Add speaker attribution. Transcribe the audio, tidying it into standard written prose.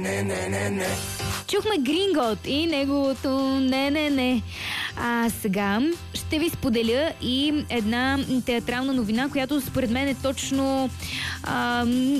Speaker 1: Чухме Грингот и неговото не. А сега ще ви споделя и една театрална новина, която според мен е точно